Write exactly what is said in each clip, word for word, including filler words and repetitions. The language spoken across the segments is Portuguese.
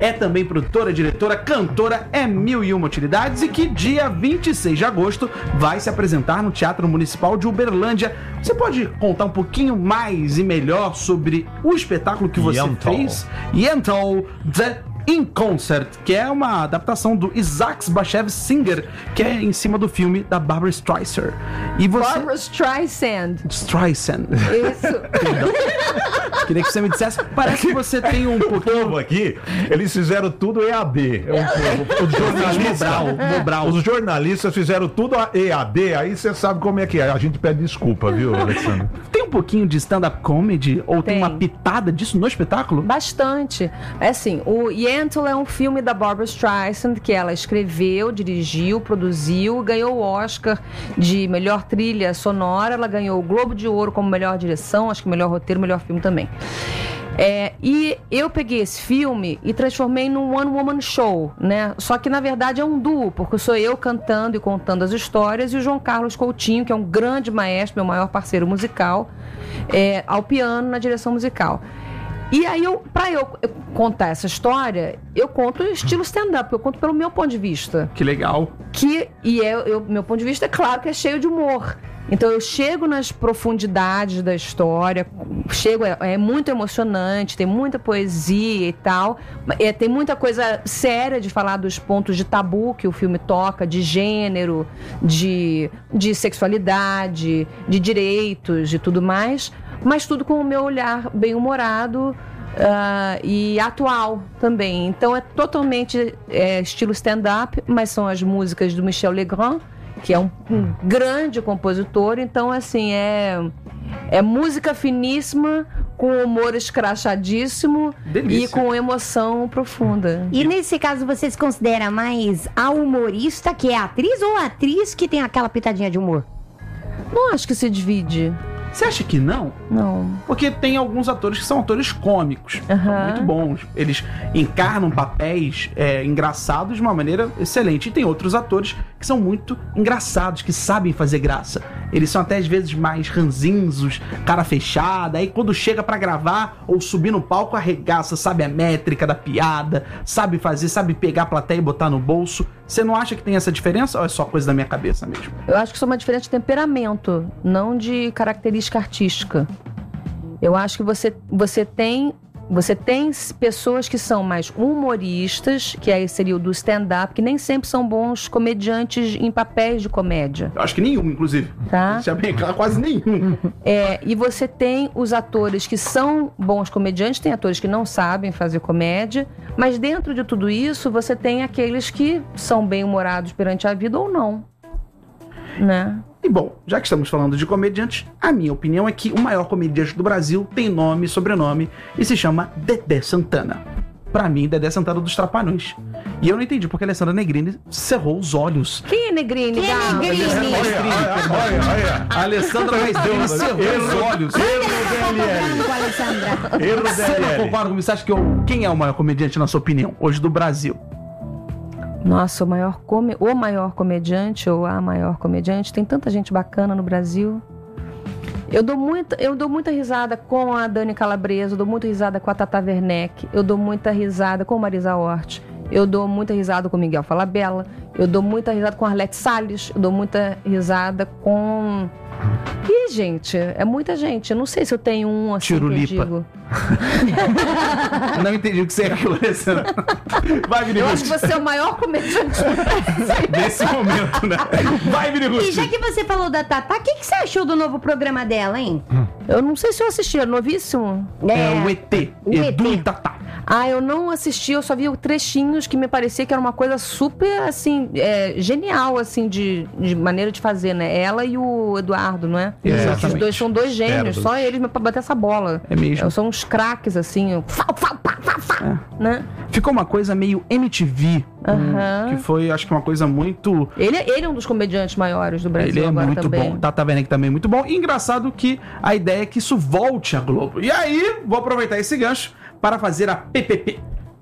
é também produtora, diretora, cantora, é mil e uma utilidades e que dia vinte e seis de agosto vai se apresentar no Teatro Municipal de Uberlândia. Você pode contar um pouquinho mais e melhor sobre o espetáculo que você Yentl. fez? Yentl, The In Concert, que é uma adaptação do Isaac Bashevis Singer, que é em cima do filme da Barbra Streisand. E você... Barbra Streisand. Streisand. Isso. Queria que você me dissesse. Parece que você tem um O pouquinho... povo aqui, eles fizeram tudo E A D. É um povo. Os jornalistas, Mobral, Mobral. os jornalistas fizeram tudo E A D, aí você sabe como é que é. A gente pede desculpa, viu, Alexandre? Tem um pouquinho de stand-up comedy? Ou tem. Tem. uma pitada disso no espetáculo? Bastante. É assim, o Yentl é um filme da Barbra Streisand que ela escreveu, dirigiu, produziu, ganhou o Oscar de melhor trilha sonora, ela ganhou o Globo de Ouro como melhor direção, acho que melhor roteiro, melhor filme também. É, e eu peguei esse filme e transformei num one woman show, né? Só que na verdade é um duo, porque sou eu cantando e contando as histórias e o João Carlos Coutinho, que é um grande maestro, meu maior parceiro musical, é, ao piano na direção musical. E aí, eu, pra eu contar essa história, eu conto estilo stand-up, eu conto pelo meu ponto de vista. Que legal. Que, e é, eu, meu ponto de vista, é claro que é cheio de humor. Então eu chego nas profundidades da história, chego, é, é muito emocionante, tem muita poesia e tal, é, tem muita coisa séria de falar dos pontos de tabu que o filme toca, de gênero, de, de sexualidade, de direitos e tudo mais, mas tudo com o meu olhar bem humorado. Uh, e atual também. Então é totalmente é, estilo stand-up, mas são as músicas do Michel Legrand, que é um, um grande compositor. Então, assim, é, é música finíssima, com humor escrachadíssimo. Delícia. E com emoção profunda. E nesse caso, você se considera mais a humorista, que é a atriz, ou a atriz que tem aquela pitadinha de humor? Não acho que se divide. Você acha que não? Não. Porque tem alguns atores que são atores cômicos, Uhum. muito bons. Eles encarnam papéis é, engraçados de uma maneira excelente. E tem outros atores que são muito engraçados, que sabem fazer graça. Eles são até às vezes mais ranzinzos, cara fechada. Aí quando chega pra gravar ou subir no palco, arregaça, sabe a métrica da piada, sabe fazer, sabe pegar a plateia e botar no bolso. Você não acha que tem essa diferença ou é só coisa da minha cabeça mesmo? Eu acho que isso é uma diferença de temperamento, não de característica artística. Eu acho que você, você tem você tem pessoas que são mais humoristas, que aí seria o do stand-up, que nem sempre são bons comediantes em papéis de comédia. Eu acho que nenhum, inclusive. Tá? Já bem claro, quase nenhum. É, e você tem os atores que são bons comediantes, tem atores que não sabem fazer comédia, mas dentro de tudo isso você tem aqueles que são bem-humorados perante a vida ou não, né? E bom, já que estamos falando de comediantes, a minha opinião é que o maior comediante do Brasil tem nome e sobrenome e se chama Dedé Santana. Pra mim, Dedé Santana dos Trapalhões. E eu não entendi porque a Alessandra Negrini cerrou os olhos. Quem é Negrini? Quem é Galo? Negrini? Olha, olha, olha. A Alessandra Negrini cerrou os olhos. Falando com a Alessandra. Erro Você não D L L. concorda comigo? Você acha que eu... Quem é o maior comediante, na sua opinião, hoje do Brasil? Nossa, o maior, come... o maior comediante ou a maior comediante. Tem tanta gente bacana no Brasil. Eu dou muita, eu dou muita risada com a Dani Calabresa, eu dou muita risada com a Tata Werneck, eu dou muita risada com Marisa Hort, eu dou muita risada com Miguel Falabella, eu dou muita risada com Arlete Salles, eu dou muita risada com... Ih, gente, é muita gente. Eu não sei se eu tenho um assim Tirulipa. que eu digo. Eu não entendi o que você é aquilo, Alessandra. Vai, Vini Eu acho que Ruth. você é o maior comediante. Nesse momento, né? Vai, Vini Ruth. E já que você falou da Tatá, o que, que você achou do novo programa dela, hein? Eu não sei se eu assisti, é novíssimo. É o E T, O Edu E T. e Tatá. Ah, eu não assisti, eu só vi trechinhos que me parecia que era uma coisa super, assim, é, genial, assim, de, de maneira de fazer, né? Ela e o Eduardo, não é? Exatamente. Os dois são dois gênios, Pérolas. só eles pra bater essa bola. É mesmo. São uns craques, assim, fau, fau, pá, pá, pá, né? Ficou uma coisa meio M T V, Aham. um, que foi, acho que uma coisa muito... Ele, é- ele é um dos comediantes maiores do Brasil Ele é agora muito também. bom. Tata Werneck também é muito bom. E engraçado que a ideia é que isso volte à Globo. E aí, vou aproveitar esse gancho para fazer a P P P.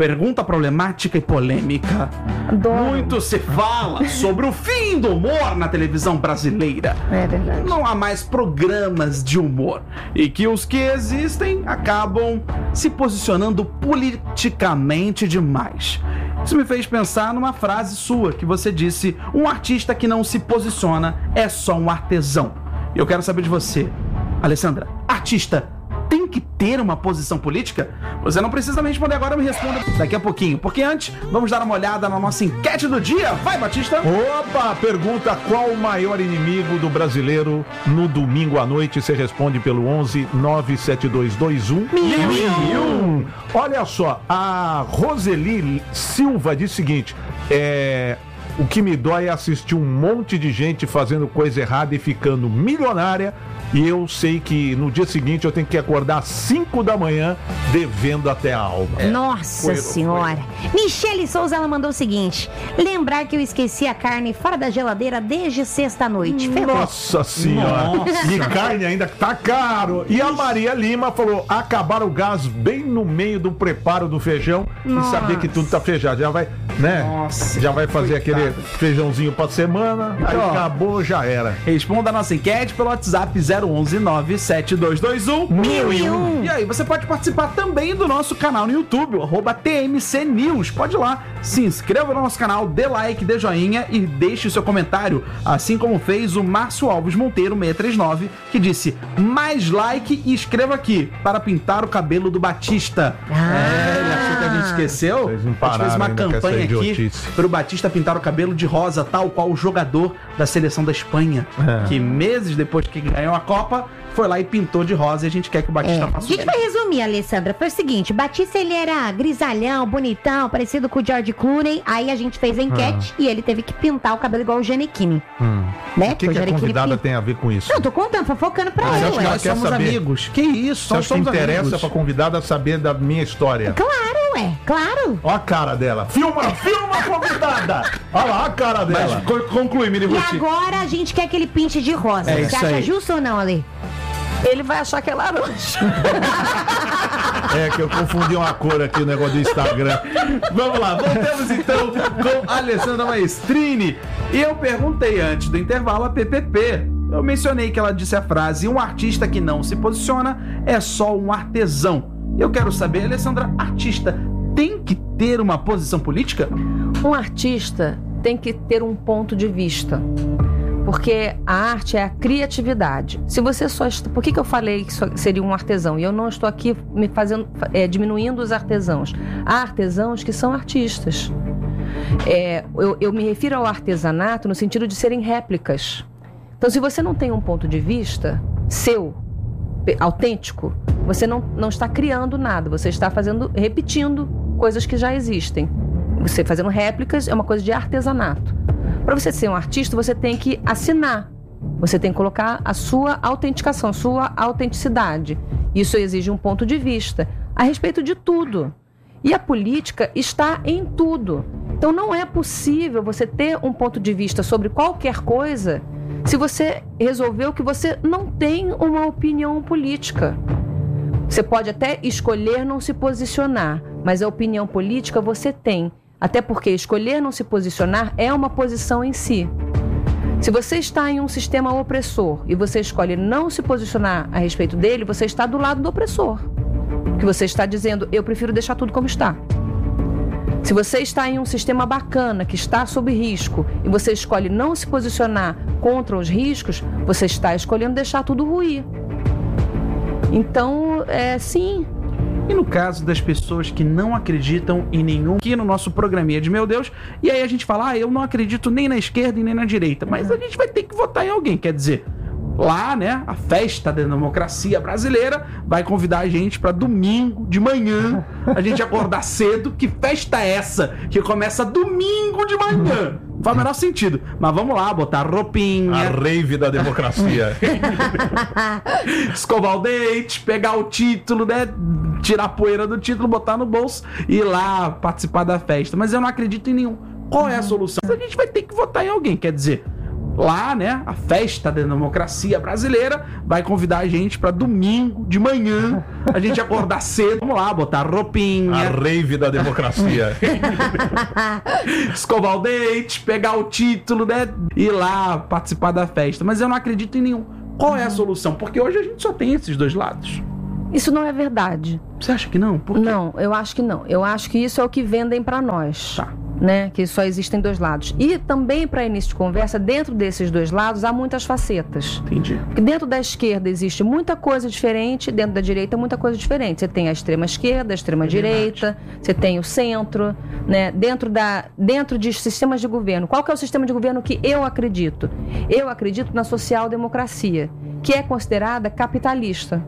pergunta problemática e polêmica. Adoro. Muito se fala sobre o fim do humor na televisão brasileira. É verdade. Não há mais programas de humor. E que os que existem acabam se posicionando politicamente demais. Isso me fez pensar numa frase sua que você disse: um artista que não se posiciona é só um artesão. E eu quero saber de você, Alessandra, artista tem que ter uma posição política? Você não precisa me responder agora, me responda daqui a pouquinho, porque antes vamos dar uma olhada na nossa enquete do dia. Vai, Batista! Opa, pergunta: qual o maior inimigo do brasileiro no domingo à noite? Você responde pelo onze nove sete dois dois um mil e um. Olha só, a Roseli Silva diz o seguinte: é... o que me dói é assistir um monte de gente fazendo coisa errada e ficando milionária, e eu sei que no dia seguinte eu tenho que acordar às cinco da manhã devendo até a alma. É. Nossa foi, senhora. Foi. Michele Souza, ela mandou o seguinte: lembrar que eu esqueci a carne fora da geladeira desde sexta-noite. Nossa senhora. Nossa. E carne ainda tá caro. E a Maria Lima falou: acabar o gás bem no meio do preparo do feijão. Nossa. E saber que tudo tá feijado. Já vai, né? Nossa. Já vai fazer Coitado. aquele feijãozinho pra semana. Então, aí acabou, já era. Responda a nossa enquete pelo WhatsApp zero onze nove sete dois dois um mil e um. E aí, você pode participar também do nosso canal no YouTube, arroba T M C News. Pode ir lá, se inscreva no nosso canal, dê like, dê joinha e deixe o seu comentário, assim como fez o Márcio Alves Monteiro seiscentos e trinta e nove, que disse: mais like e escreva aqui para pintar o cabelo do Batista. Ah. É, ele achou que a gente esqueceu. Vocês não a gente fez uma campanha aqui para o Batista pintar o cabelo de rosa, tal qual o jogador da seleção da Espanha, é. que meses depois que ganhou a Copa, foi lá e pintou de rosa, e a gente quer que o Batista é. faça. A gente vai resumir, Alessandra. Foi o seguinte: Batista, ele era grisalhão, bonitão, parecido com o George Clooney. Aí a gente fez a enquete hum. e ele teve que pintar o cabelo igual o Giannichini. Hum. Né? O que, que a convidada tem a ver com isso? Não, tô contando, fofocando pra ah, ela. Acho que ela nós quer somos saber. amigos. Que isso? Você acha que interessa amigos. pra convidada saber da minha história? Claro, ué, claro. Ó a cara dela. Filma, filma, convidada. Olha lá a cara dela. Mas conclui, Mini E agora a gente quer que ele pinte de rosa. É Você acha aí. justo ou não, Ale? Ele vai achar que é laranja. É que eu confundi uma cor aqui no negócio do Instagram. Vamos lá, voltamos então com a Alessandra Maestrini. E eu perguntei antes do intervalo a P P P. Eu mencionei que ela disse a frase: um artista que não se posiciona é só um artesão. Eu quero saber, Alessandra, artista tem que ter uma posição política? Um artista tem que ter um ponto de vista. Porque a arte é a criatividade. Se você só está... Por que, que eu falei que seria um artesão? E eu não estou aqui me fazendo, é, diminuindo os artesãos. Há artesãos que são artistas. É, eu, eu me refiro ao artesanato no sentido de serem réplicas. Então, se você não tem um ponto de vista seu, autêntico, você não, não está criando nada. Você está fazendo, repetindo coisas que já existem. Você fazendo réplicas é uma coisa de artesanato. Para você ser um artista, você tem que assinar. Você tem que colocar a sua autenticação, sua autenticidade. Isso exige um ponto de vista a respeito de tudo. E a política está em tudo. Então não é possível você ter um ponto de vista sobre qualquer coisa se você resolveu que você não tem uma opinião política. Você pode até escolher não se posicionar, mas a opinião política você tem. Até porque escolher não se posicionar é uma posição em si. Se você está em um sistema opressor e você escolhe não se posicionar a respeito dele, você está do lado do opressor. Que você está dizendo: eu prefiro deixar tudo como está. Se você está em um sistema bacana, que está sob risco, e você escolhe não se posicionar contra os riscos, você está escolhendo deixar tudo ruir. Então, é sim... E no caso das pessoas que não acreditam em nenhum, aqui no nosso programinha de Meu Deus, e aí a gente fala: ah, eu não acredito nem na esquerda e nem na direita, mas a gente vai ter que votar em alguém, quer dizer, lá, né, a festa da democracia brasileira vai convidar a gente para domingo de manhã, a gente acordar cedo. Que festa é essa que começa domingo de manhã? Não faz o menor sentido. Mas vamos lá, botar roupinha, a rave da democracia. Escovar o dente, pegar o título, né? Tirar a poeira do título, botar no bolso e ir lá participar da festa. Mas eu não acredito em nenhum. Qual é a solução? A gente vai ter que votar em alguém, quer dizer, lá, né, a festa da democracia brasileira vai convidar a gente pra domingo de manhã, a gente acordar cedo, vamos lá, botar roupinha, A rave da democracia. escovar o dente, pegar o título, né, ir lá participar da festa. Mas eu não acredito em nenhum. Qual é a solução? Porque hoje a gente só tem esses dois lados. Isso não é verdade. Você acha que não? Por quê? Não, eu acho que não. Eu acho que isso é o que vendem pra nós. Tá. Né? Que só existem dois lados. E também, para início de conversa, dentro desses dois lados há muitas facetas. Entendi. Porque dentro da esquerda existe muita coisa diferente, dentro da direita muita coisa diferente. Você tem a extrema esquerda, a extrema É direita, você tem o centro, né? Dentro, da, dentro de sistemas de governo. Qual que é o sistema de governo que eu acredito? Eu acredito na social-democracia, que é considerada capitalista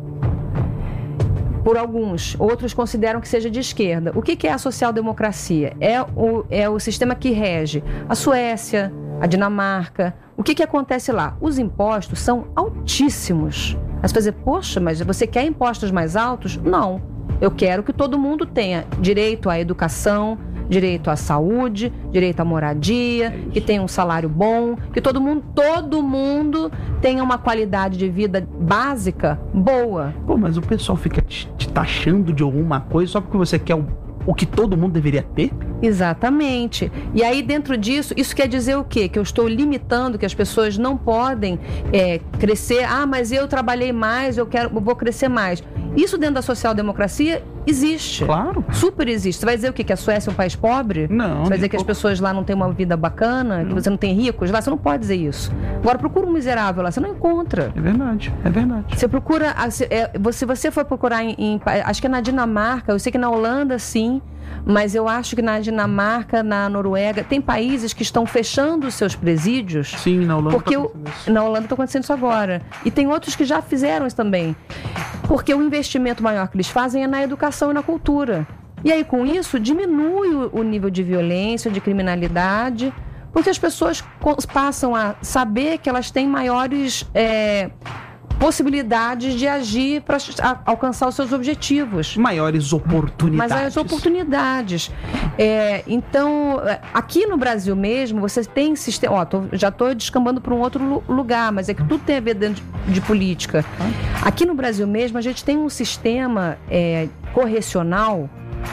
por alguns, outros consideram que seja de esquerda. O que, que é a social-democracia? É o, é o sistema que rege a Suécia, a Dinamarca. O que, que acontece lá? Os impostos são altíssimos. Aí você vai dizer, poxa, mas você quer impostos mais altos? Não. Eu quero que todo mundo tenha direito à educação, direito à saúde, direito à moradia, que tenha um salário bom, que todo mundo, todo mundo tenha uma qualidade de vida básica boa. Pô, mas o pessoal fica te, te taxando de alguma coisa só porque você quer o, o que todo mundo deveria ter? Exatamente. E aí, dentro disso, isso quer dizer o quê? Que eu estou limitando, que as pessoas não podem é, crescer. Ah, mas eu trabalhei mais, eu quero, eu vou crescer mais. Isso dentro da social-democracia existe. Claro. Super existe. Você vai dizer o quê? Que a Suécia é um país pobre? Não. Você vai dizer que pouco. as pessoas lá não têm uma vida bacana? Não. Que você não tem ricos lá? Você não pode dizer isso. Agora, procura um miserável lá, você não encontra. É verdade, é verdade. Você procura... Se é, você, você for procurar em, em... Acho que é na Dinamarca, eu sei que na Holanda, sim, mas eu acho que na Dinamarca, na Noruega, tem países que estão fechando os seus presídios. Sim, na Holanda. Porque tá o, acontecendo isso. na Holanda está acontecendo isso agora. E tem outros que já fizeram isso também. Porque o investimento maior que eles fazem é na educação e na cultura. E aí, com isso, diminui o, o nível de violência, de criminalidade, porque as pessoas co- passam a saber que elas têm maiores é, possibilidades de agir para alcançar os seus objetivos. Maiores oportunidades. Mas as oportunidades. É, então, aqui no Brasil mesmo, você tem sistema. Ó, tô, já estou descambando para um outro lu- lugar, mas é que tudo tem a ver dentro de, de política. Aqui no Brasil mesmo, a gente tem um sistema é, correcional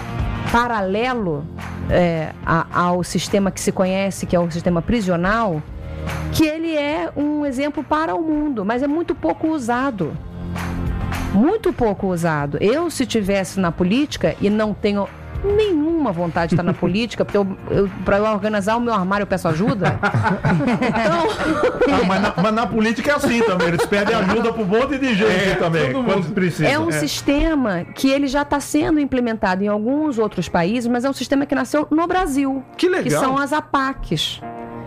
paralelo é, a, ao sistema que se conhece, que é o sistema prisional, que ele é um exemplo para o mundo, mas é muito pouco usado. Muito pouco usado. Eu, se tivesse na política, e não tenho nenhuma vontade de estar na política, porque eu, eu, para eu organizar o meu armário eu peço ajuda. Então, Ah, mas, na, mas na política é assim também, eles pedem ajuda para um monte de gente também, todo quando mundo. precisa. é um sistema que ele já está sendo implementado em alguns outros países, mas é um sistema que nasceu no Brasil. Que legal. Que são as A P A Cs.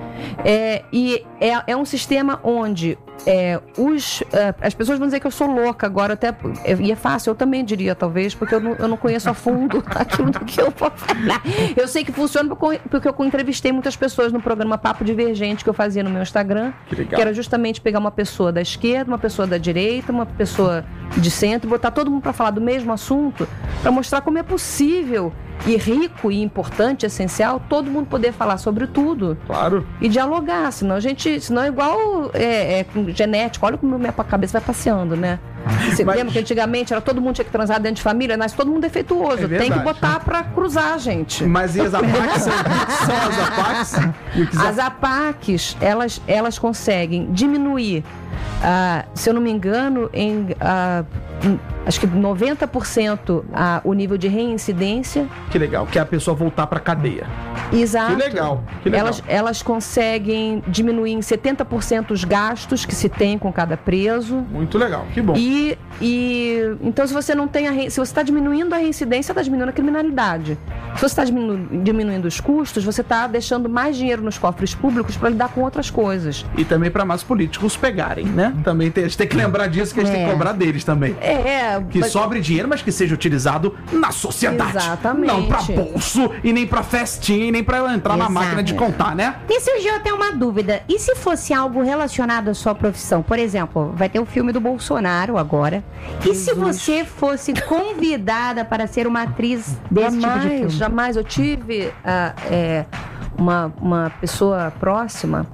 É, e é, é um sistema onde é, os, é, as pessoas vão dizer que eu sou louca agora, até, e é fácil, eu também diria, talvez, porque eu não, eu não conheço a fundo aquilo do que eu vou falar. Eu sei que funciona porque, porque eu entrevistei muitas pessoas no programa Papo Divergente que eu fazia no meu Instagram, Que legal. que era justamente pegar uma pessoa da esquerda, uma pessoa da direita, uma pessoa de centro, e botar todo mundo para falar do mesmo assunto, para mostrar como é possível, e rico e importante, essencial, todo mundo poder falar sobre tudo Claro. e dialogar, senão a gente, senão é igual é, é, com genética, olha como a minha cabeça vai passeando, né? Você Mas- lembra que antigamente era todo mundo tinha que transar dentro de família, mas todo mundo defeituoso, É tem que verdade. botar pra cruzar, gente. Mas e as A P A Cs? O que são as A P A Cs? E o que são- As A P A Cs, elas, elas conseguem diminuir, ah, se eu não me engano, em ah, hum, acho que noventa por cento ah, o nível de reincidência. Que legal, que é a pessoa voltar pra cadeia. Exato. Que legal, que legal. Elas, elas conseguem diminuir em setenta por cento os gastos que se tem com cada preso. Muito legal, que bom. E, e então, se você não tem a re- se você está diminuindo a reincidência, está diminuindo a criminalidade. Se você está diminu- diminuindo os custos, você está deixando mais dinheiro nos cofres públicos para lidar com outras coisas. E também pra mais políticos pegarem, né? Também tem, a gente tem que lembrar disso, que a gente tem que É. cobrar deles também. É, Que mas- sobre dinheiro, mas que seja utilizado na sociedade. Exatamente. Não pra bolso, e nem pra festinha, e nem pra eu entrar na Exato. máquina de contar, né? Me surgiu até uma dúvida. E se fosse algo relacionado à sua profissão? Por exemplo, vai ter o filme do Bolsonaro agora. E se você fosse convidada para ser uma atriz desse tipo de Jamais, filme? jamais. Eu tive ah, é, uma, uma pessoa próxima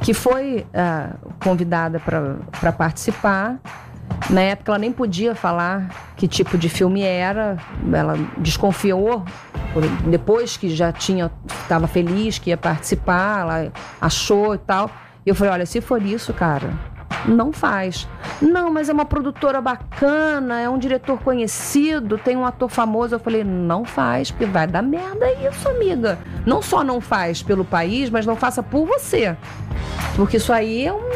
que foi uh, convidada para participar. Na época ela nem podia falar que tipo de filme era, ela desconfiou, depois que já tinha, estava feliz que ia participar, ela achou e tal. E eu falei, olha, se for isso, cara, não faz. Não, mas é uma produtora bacana, é um diretor conhecido, tem um ator famoso. Eu falei, não faz, porque vai dar merda isso, amiga. Não só não faz pelo país, mas não faça por você. Porque isso aí é um...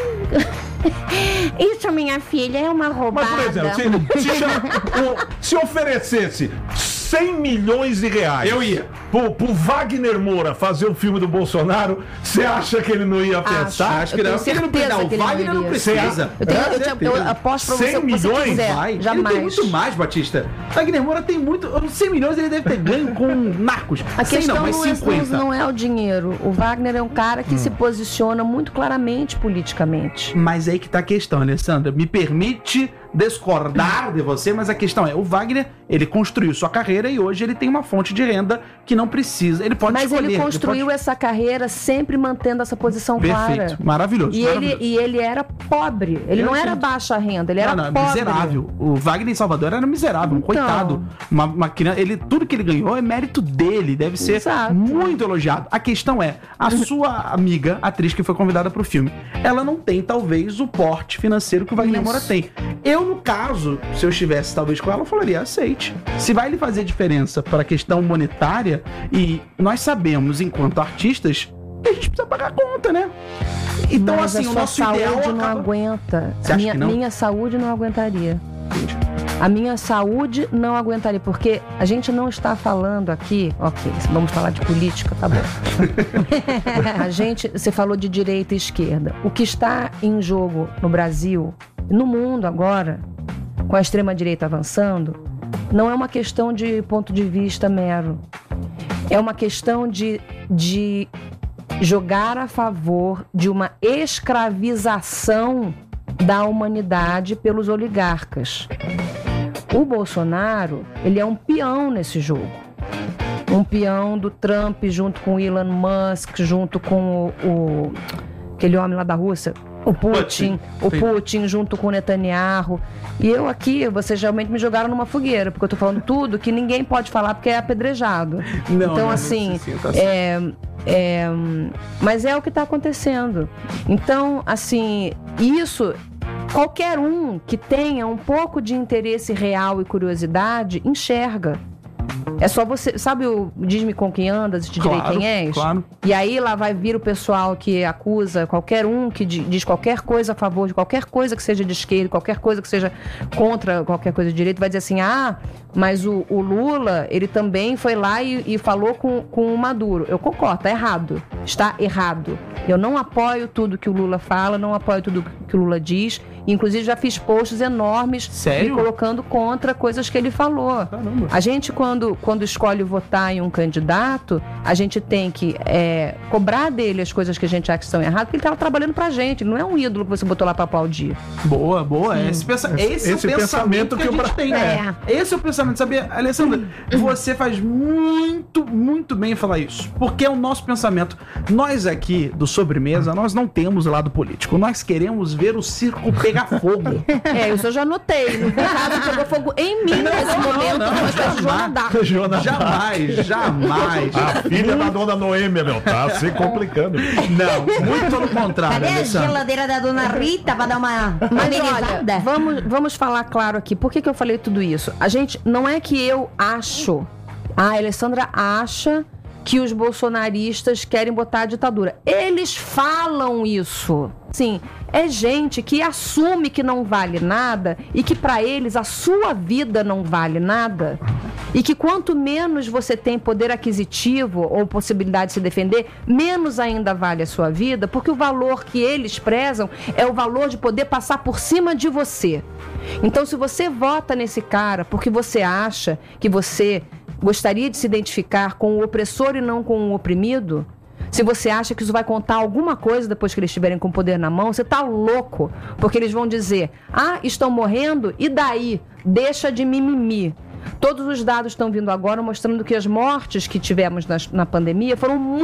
Isso, minha filha, é uma roubada. Mas, por exemplo, se, se, o- se oferecesse cem milhões de reais... Eu ia. Pro, pro Wagner Moura fazer o filme do Bolsonaro, você acha que ele não ia pensar? Acho que Eu tenho não. Porque ele não precisa. certeza O que ele Wagner não não iria. precisa. Eu, tenho, É, eu, te- certeza. eu aposto pra você cem o que você milhões? quiser. Vai. Ele Jamais. tem muito mais, Batista. Wagner Moura tem muito. cem milhões ele deve ter ganho com narcos. A cem questão não, não, mas é, cinquenta. não, não é o dinheiro. O Wagner é um cara que se posiciona muito claramente politicamente. Mas aí que tá a questão, Alessandra. Me permite discordar de você, mas a questão é, o Wagner, ele construiu sua carreira e hoje ele tem uma fonte de renda que não precisa. Ele pode Mas escolher. ele construiu pode... essa carreira sempre mantendo essa posição Perfeito. clara. Maravilhoso. E ele, maravilhoso. e ele era pobre. Ele Eu não era sinto. baixa renda, ele era não, não, pobre. miserável. O Wagner em Salvador era miserável, um Então. coitado. Uma, uma criança, ele, tudo que ele ganhou é mérito dele, deve ser Exato. muito elogiado. A questão é, a sua amiga, atriz que foi convidada pro filme, ela não tem, talvez, o porte financeiro que o Wagner Isso. Moura tem. Eu, no caso, se eu estivesse, talvez, com ela, eu falaria, aceite. Se vai lhe fazer diferença para a questão monetária, e nós sabemos, enquanto artistas, que a gente precisa pagar a conta, né? Então, Mas assim, a o sua nosso saúde ideal não acaba... aguenta. Você acha minha, que não? minha saúde não aguentaria. A minha saúde não aguentaria, porque a gente não está falando aqui, ok, vamos falar de política, tá bom. A gente, você falou de direita e esquerda. O que está em jogo no Brasil, no mundo agora, com a extrema-direita avançando, não é uma questão de ponto de vista mero. É uma questão de, de jogar a favor de uma escravização da humanidade pelos oligarcas. O Bolsonaro, ele é um peão nesse jogo. Um peão do Trump junto com o Elon Musk, junto com o, o aquele homem lá da Rússia, o Putin, Putin. o Sim. Putin junto com o Netanyahu. E eu aqui, vocês realmente me jogaram numa fogueira, porque eu tô falando tudo que ninguém pode falar porque é apedrejado. Não, então, não, não assim, se sinta assim. é, é, mas é o que está acontecendo. Então, assim, isso, qualquer um que tenha um pouco de interesse real e curiosidade, enxerga. É só você, sabe o Diz-me com quem andas e te direi Claro, quem és? claro. E aí lá vai vir o pessoal que acusa qualquer um que di- diz qualquer coisa a favor de qualquer coisa que seja de esquerda, qualquer coisa que seja contra qualquer coisa de direita, vai dizer assim, ah, mas o, o Lula, ele também foi lá e, e falou com, com o Maduro. Eu concordo, tá errado. Está errado. Eu não apoio tudo que o Lula fala, não apoio tudo que o Lula diz. Inclusive já fiz posts enormes Sério? me colocando contra coisas que ele falou. Caramba. A gente, quando, quando escolhe votar em um candidato, a gente tem que é, cobrar dele as coisas que a gente acha que estão erradas, porque ele estava trabalhando pra gente. Ele não é um ídolo que você botou lá pra aplaudir. Boa, boa. Esse, pensa... Esse- esse, esse é o pensamento pensamento que, que a o gente Bra- tem. É. Esse é o pensamento. Sabia, Alessandra, você faz muito, muito bem em falar isso. Porque é o nosso pensamento. Nós aqui, do Sobremesa, nós não temos lado político. Nós queremos ver o circo pegar fogo. É, isso eu já notei. No caso, pegou fogo em mim nesse momento. não, Uma espécie de Joana jamais. d'Arc. Joana Jamais, jamais. A filha da dona Noêmia, meu, tá se complicando. Não, muito pelo contrário, Cadê a Alessandra. geladeira da dona Rita pra dar uma Mas amenizada? olha, vamos, vamos falar claro aqui. Por que, que eu falei tudo isso? A gente, não é que eu acho. A Alessandra acha que os bolsonaristas querem botar a ditadura. Eles falam isso. Sim, é gente que assume que não vale nada e que pra eles a sua vida não vale nada. E que quanto menos você tem poder aquisitivo ou possibilidade de se defender, menos ainda vale a sua vida, porque o valor que eles prezam é o valor de poder passar por cima de você. Então, se você vota nesse cara porque você acha que você gostaria de se identificar com o opressor e não com o oprimido, se você acha que isso vai contar alguma coisa depois que eles estiverem com o poder na mão, você tá louco. Porque eles vão dizer, ah, estão morrendo? E daí? Deixa de mimimi. Todos os dados estão vindo agora mostrando que as mortes que tivemos na, na pandemia foram muito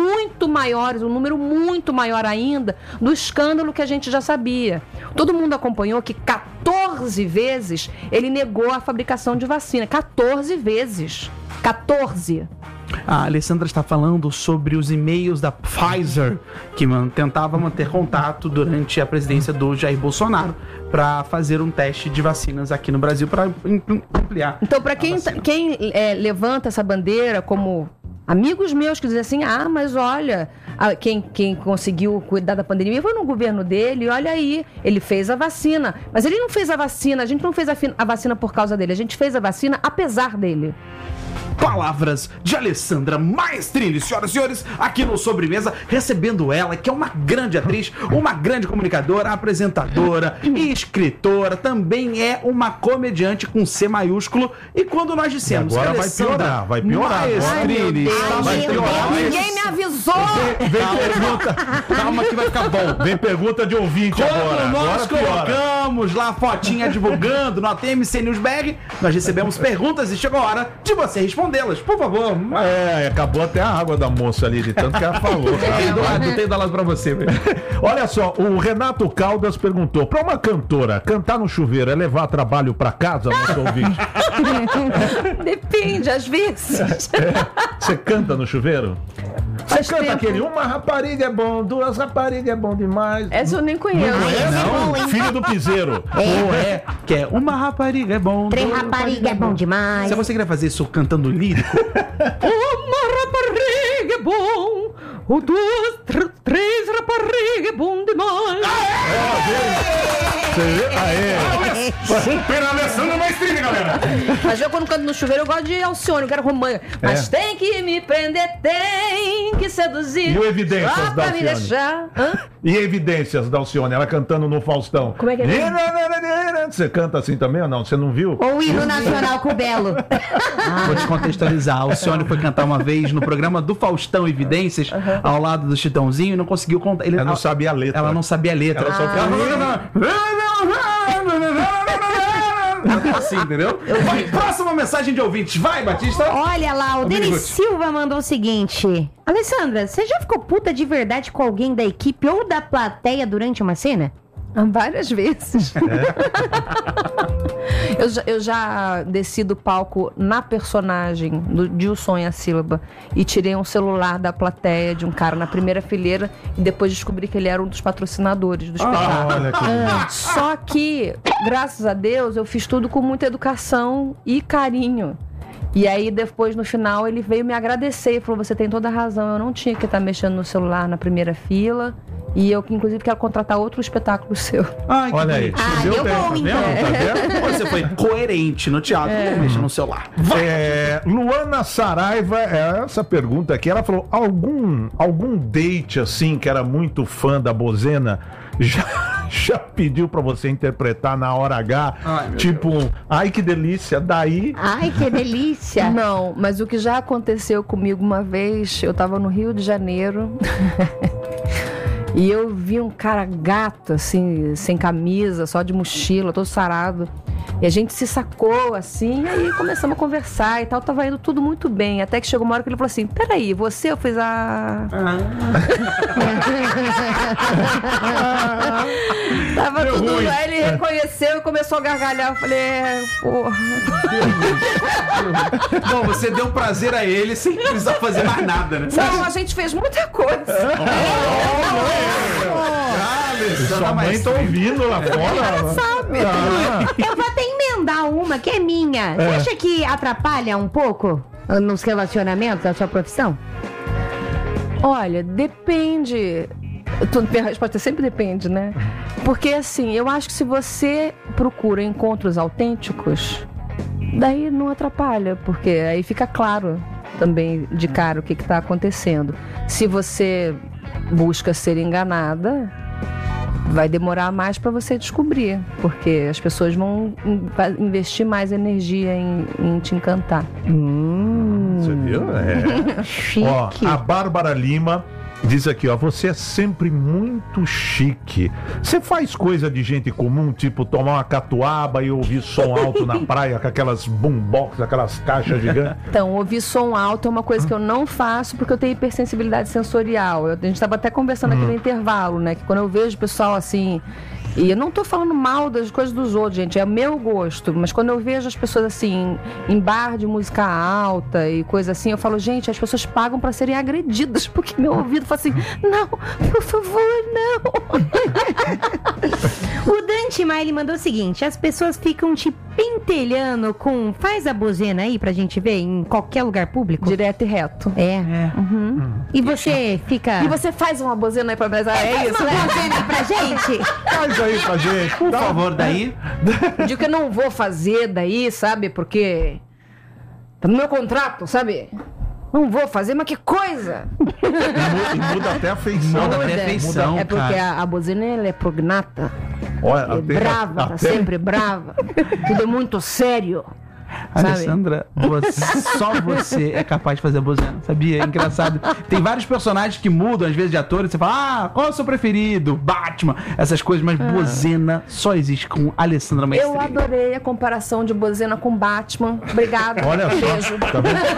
muito maiores, um número muito maior ainda do escândalo que a gente já sabia. Todo mundo acompanhou que quatorze vezes ele negou a fabricação de vacina. quatorze vezes. quatorze. A Alessandra está falando sobre os e-mails da Pfizer, que man, tentava manter contato durante a presidência do Jair Bolsonaro para fazer um teste de vacinas aqui no Brasil para ampliar. Então, para quem, quem é, levanta essa bandeira como amigos meus que dizem assim, ah, mas olha, a, quem, quem conseguiu cuidar da pandemia foi no governo dele, olha aí, ele fez a vacina. Mas ele não fez a vacina, a gente não fez a, a vacina por causa dele, a gente fez a vacina apesar dele. Palavras de Alessandra Maestrini, senhoras e senhores, aqui no Sobremesa, recebendo ela, que é uma grande atriz, uma grande comunicadora, apresentadora e escritora, também é uma comediante com C maiúsculo. E quando nós dissemos agora que vai piorar, vai piorar. Maestrini está vai piorar. Ninguém me avisou! Vem, vem pergunta, calma que vai ficar bom. Vem pergunta de ouvinte Quando agora. nós agora colocamos lá a fotinha divulgando no A T M C News B R, nós recebemos perguntas e chegou a hora de você responder. Por favor. É, acabou até a água da moça ali, de tanto que ela falou. Eu tenho dado pra você, velho. Olha só, o Renato Caldas perguntou: pra uma cantora, cantar no chuveiro é levar trabalho pra casa, nosso ouvinte? Depende, às vezes. É, você canta no chuveiro? Você Faz canta tempo. aquele, uma rapariga é bom, duas raparigas é bom demais. Essa eu nem conheço. Não é, não. Filho do piseiro. Ou é, que é uma rapariga é bom. Três duas rapariga é bom demais. Se você queria fazer isso cantando lírico, Uma rapariga é bom, o duas, tr- três rapariga é bom demais. Você vê? Aê. super Alessandra Maestrini, galera. Mas eu quando canto no chuveiro eu gosto de Alcione, eu quero romântica. Mas É. tem que me prender, tem que seduzir. E o Evidências só da pra me Alcione? deixar. Hã? E evidências da Alcione, ela cantando no Faustão. Como é que é? Você canta assim também ou não? Você não viu? Ou o hino nacional com o Belo. Vou te contextualizar. A Alcione foi cantar uma vez no programa do Faustão Evidências, ao lado do Chitãozinho, e não conseguiu contar. Ele, Ela não sabia a letra. Ela não sabia a letra. Ela só assim, entendeu? Vai, próxima mensagem de ouvintes. Vai, Batista. Olha lá, o Ô, Denis Miniguti. Silva mandou o seguinte: Alessandra, você já ficou puta de verdade com alguém da equipe ou da plateia durante uma cena? Várias vezes. eu, já, eu já desci do palco na personagem do, de O Sonho e a Sílaba e tirei um celular da plateia de um cara na primeira fileira e depois descobri que ele era um dos patrocinadores do espetáculo. Olha que Ah, Só que, graças a Deus, eu fiz tudo com muita educação e carinho. E aí, depois, no final, ele veio me agradecer e falou: você tem toda a razão, eu não tinha que estar mexendo no celular na primeira fila. E eu, inclusive, quero contratar outro espetáculo seu. Ai, que Olha aí. bonito. Ah, Deu deu bem, bom, tá vendo? então. Tá vendo? Você foi coerente no teatro, não mexa no celular. É, Luana Saraiva, é, essa pergunta aqui, ela falou: algum, algum date assim que era muito fã da Bozena já, já pediu pra você interpretar na hora H? Ai, meu tipo, um, ai que delícia, daí. Ai, que delícia. Não, mas o que já aconteceu comigo uma vez, eu tava no Rio de Janeiro e eu vi um cara gato, assim, sem camisa, só de mochila, todo sarado. E a gente se sacou, assim, e aí começamos a conversar e tal, tava indo tudo muito bem. Até que chegou uma hora que ele falou assim: peraí, você? Eu fiz a... Tava Deu tudo... ruim. Aí ele reconheceu e começou a gargalhar. Eu falei: é, porra... Bom, você deu prazer a ele sem precisar fazer mais nada, né? Não, a gente fez muita coisa. Sua mãe tá ouvindo lá fora. Sabe? Eu vou até emendar uma que é minha. Você acha que atrapalha um pouco nos relacionamentos da sua profissão? Olha, depende. Tudo, minha resposta sempre depende, né? Porque assim, eu acho que se você procura encontros autênticos, daí não atrapalha, porque aí fica claro também de cara o que está acontecendo. Se você busca ser enganada, vai demorar mais para você descobrir, porque as pessoas vão in- vai investir mais energia em, em te encantar. Você viu? É. Chique. Ó, a Bárbara Lima Diz aqui, ó, você é sempre muito chique. Você faz coisa de gente comum, tipo tomar uma catuaba e ouvir som alto na praia com aquelas boombox, aquelas caixas gigantes? Então, ouvir som alto é uma coisa que eu não faço porque eu tenho hipersensibilidade sensorial. Eu, a gente estava até conversando aqui no intervalo, né? Que quando eu vejo o pessoal assim... E eu não tô falando mal das coisas dos outros, gente, é meu gosto. Mas quando eu vejo as pessoas assim, em bar de música alta e coisa assim, eu falo, gente, as pessoas pagam pra serem agredidas, porque meu ouvido fala assim, não, por favor, não. O Dante Maile mandou o seguinte, as pessoas ficam te pentelhando com, faz a bozena aí pra gente ver em qualquer lugar público? Direto e reto. É. É. Uhum. E você fica... E você faz uma bozena aí pra mim? Ah, é isso, uma né? bozena pra gente? Faz aí pra gente. Por favor, daí. Digo que eu não vou fazer daí, sabe? Porque tá no meu contrato, sabe? Não vou fazer, mas que coisa! E muda, muda até a feição. Muda até a Muda. feição, É porque cara. a, a bozena, ela é prognata. Olha, É até- brava, tá até- sempre brava. Tudo é muito sério. Sabe? Alessandra, você- só você é capaz de fazer a bozena, sabia? É engraçado. Tem vários personagens que mudam, às vezes, de atores. Você fala, ah, qual é o seu preferido? Batman, essas coisas, mas bozena só existe com Alessandra Eu Maestrini. adorei a comparação de bozena com Batman. Obrigada. Olha Beijo. só, tá vendo?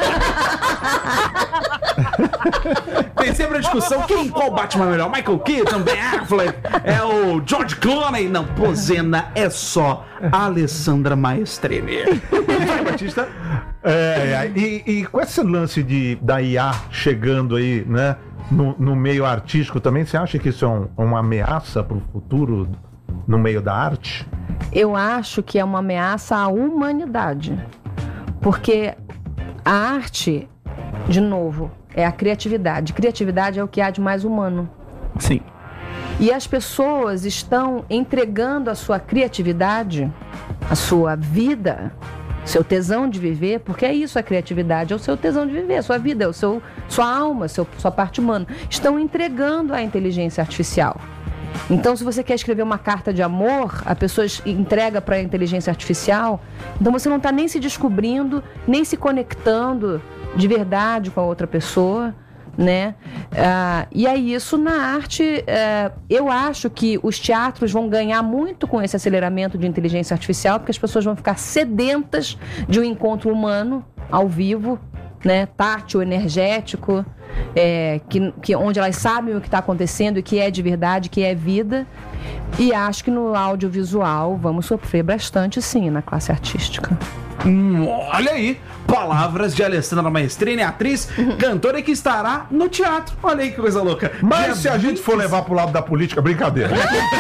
Tem sempre a discussão, quem, qual Batman é melhor? Michael Keaton, Ben Affleck, é o George Clooney? Não, bozena é só Alessandra Maestrini. Vai, Batista. É, é, e, e com esse lance de, da I A chegando aí, né, no, no meio artístico também, você acha que isso é um- uma ameaça para o futuro no meio da arte? Eu acho que é uma ameaça à humanidade. Porque a arte, de novo, é a criatividade. Criatividade é o que há de mais humano. Sim. E as pessoas estão entregando a sua criatividade, a sua vida, seu tesão de viver, porque é isso a criatividade, é o seu tesão de viver, a sua vida, é o seu, sua alma, seu, sua parte humana. Estão entregando à inteligência artificial. Então, se você quer escrever uma carta de amor, a pessoa entrega para a inteligência artificial, então você não está nem se descobrindo, nem se conectando de verdade com a outra pessoa, né? Ah, e é isso na arte. eh, eu acho que os teatros vão ganhar muito com esse aceleramento de inteligência artificial, porque as pessoas vão ficar sedentas de um encontro humano ao vivo, né? Tátil, energético, é, que, que, onde elas sabem o que está acontecendo e que é de verdade, que é vida. E acho que no audiovisual vamos sofrer bastante, sim, na classe artística. Hum, olha aí, palavras de Alessandra Maestrini, atriz, cantora que estará no teatro. Olha aí que coisa louca. Mas Dia se a gente for levar pro lado da política, brincadeira.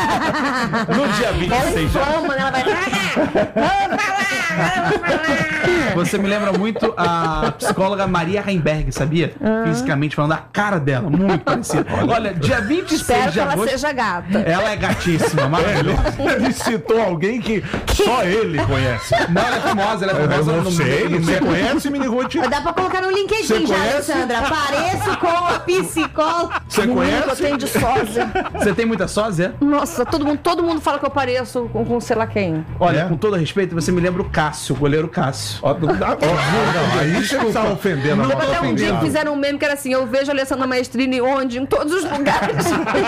No dia vinte e seis de Vamos, né? Ela vai... Vamos falar, vamos falar. Você me lembra muito a psicóloga Maria Heimberg, sabia? Fisicamente falando, a cara dela, muito parecida. Olha, dia vinte e Espero seis que de ela agosto. seja gata. Ela é gatíssima, maravilhosa. Ele citou alguém que só ele conhece. Não, ela é famosa, ela é Eu famosa não no sei, meio. você conhece Miniguti? Dá pra colocar no LinkedIn Você já, conhece? Alessandra. Pareço com a psicóloga. Você Menino, eu conhece? tenho de sósia. Você tem muita sósia? Nossa, todo mundo, todo mundo fala que eu pareço com, com sei lá quem. Olha, É? com todo respeito, você me lembra o Cássio, o goleiro Cássio. Ó, não, dá- ó, não, aí você está ofendendo a Não, nossa Até um dia que convidada. fizeram um meme que era assim, eu vejo a Alessandra Maestrini onde? Em todos os lugares.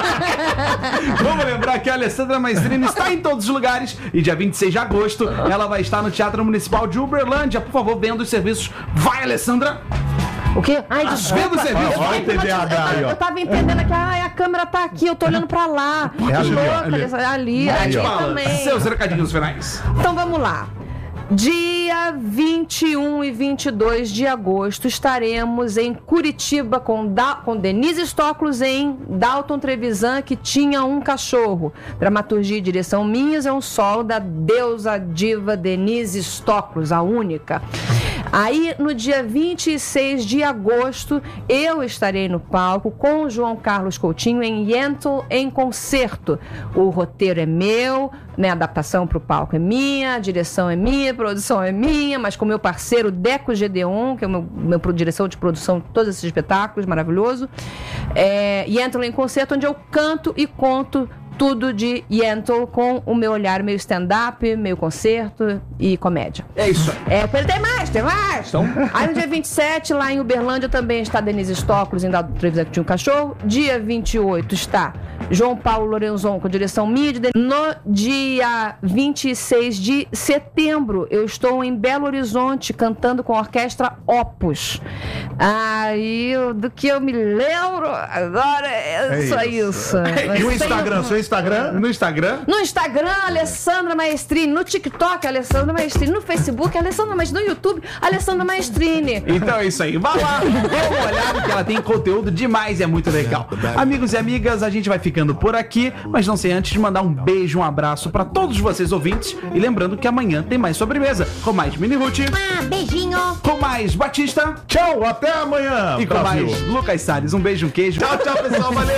Vamos lembrar que a Alessandra Maestrini está em todos os lugares e dia vinte e seis de agosto ela vai estar no Teatro Municipal de Uberlândia. Por favor, venda os serviços. Vai, Alessandra! O quê? Ai, desculpa. Venda os serviços. Ó, ó, Vai. o T D A H aí, ó. Eu tava entendendo que ai, a câmera tá aqui, eu tô olhando pra lá. É ali, ó, louca, ali. Alessandra, ali, ali Fala, também. seus recadinhos finais. Então vamos lá. Dia vinte e um e vinte e dois de agosto estaremos em Curitiba com, da, com Denise Stoklos em Dalton Trevisan, que tinha um cachorro. Dramaturgia e direção minhas, é um solo da deusa diva Denise Stoklos, a única. Aí no dia vinte e seis de agosto eu estarei no palco com o João Carlos Coutinho em Yentl em concerto. O roteiro é meu, né, a adaptação para o palco é minha, a direção é minha, a produção é minha, mas com meu parceiro Deco Gedeon, que é o meu, meu pro- direção de produção de todos esses espetáculos, maravilhoso. É, e entro em concerto onde eu canto e conto tudo de Yentl, com o meu olhar meio stand-up, meio concerto e comédia. É isso aí. É, tem mais, tem mais. Então... Aí no dia vinte e sete, lá em Uberlândia, também está Denise Stoklos, em Dado Trevisan, que tinha um cachorro. Dia vinte e oito está João Paulo Lorenzon, com direção minha. No dia vinte e seis de setembro, eu estou em Belo Horizonte, cantando com a orquestra Opus. Aí, do que eu me lembro, agora é, é só isso. isso. E o Instagram, seu Instagram? No Instagram? No Instagram, Alessandra Maestrini. No TikTok, Alessandra Maestrini. No Facebook, Alessandra Maestrini. No YouTube, Alessandra Maestrini. Então é isso aí. Vai lá, dê uma olhada que ela tem conteúdo demais e é muito legal. Amigos e amigas, a gente vai ficando por aqui, mas não sei antes de mandar um beijo, um abraço pra todos vocês ouvintes. E lembrando que amanhã tem mais sobremesa, com mais Mini Ruth. Ah, beijinho. Com mais Batista. Tchau, até amanhã. E com Brasil. mais Lucas Salles. Um beijo, um queijo. Tchau, tchau, pessoal. Valeu.